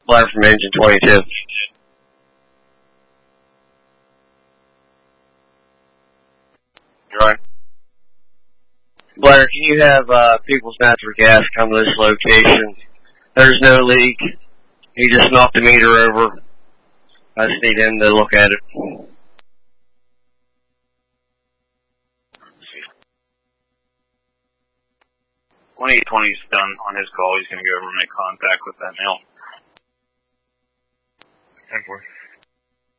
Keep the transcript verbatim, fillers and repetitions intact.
Blair from Engine twenty-two. You're right. Blair, can you have uh, People's Natural Gas come to this location? There's no leak. He just knocked the meter over. I just need him to look at it. twenty-eight twenty's done on his call. He's going to go over and make contact with that mail. ten four.